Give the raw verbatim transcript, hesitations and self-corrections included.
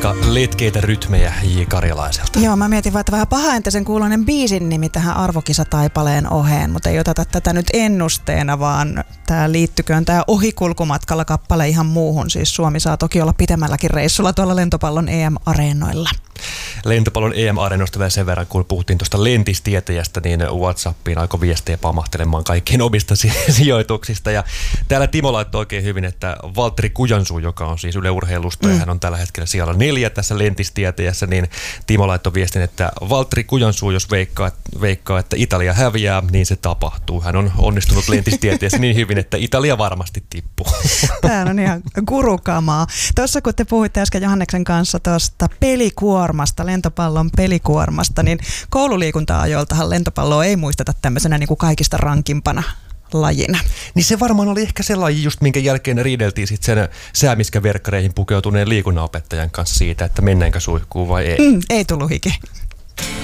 Aika letkeitä rytmejä J. Karjalaiselta. Joo, mä mietin vaan, että vähän pahaenteisen kuuloinen biisin nimi tähän arvokisataipaleen oheen, mutta ei oteta tätä nyt ennusteena, vaan tää liittyköön tää ohikulkumatkalla kappale ihan muuhun. Siis Suomi saa toki olla pitemmälläkin reissulla tuolla lentopallon E M-areenoilla. Lentopallon E M-areenoista vielä sen verran, kun puhuttiin tuosta lentistietäjästä, niin WhatsAppiin alkoi viestejä pamahtelemaan kaikkien omista sijoituksista. Ja täällä Timo laittoi oikein hyvin, että Valtteri Kujansuu, joka on siis Yle Urheilusta, mm. ja hän on tällä hetkellä siellä neljä tässä lentistietäjässä, niin Timo laittoi viestin, että Valtteri Kujansuu, jos veikkaa, veikkaa, että Italia häviää, niin se tapahtuu. Hän on onnistunut lentistietäjässä niin hyvin, että Italia varmasti tippuu. Tämä on ihan gurukamaa. Tuossa kun te puhuitte äsken Johanneksen kanssa tuosta pelikuormasta, lentopallon pelikuormasta, niin koululiikunta-ajoiltahan lentopalloa ei muisteta tämmöisenä niin kuin kaikista rankimpana lajina. Niin se varmaan oli ehkä se laji just, minkä jälkeen riideltiin sitten sen säämiskäverkkareihin pukeutuneen liikunnanopettajan kanssa siitä, että mennäänkö suihkuun vai ei. Mm, ei tullut hiki.